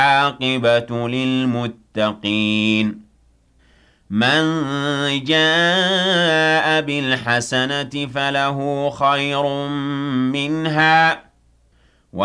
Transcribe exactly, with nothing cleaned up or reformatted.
والعاقبة للمتقين من جاء بالحسنة فله خير منها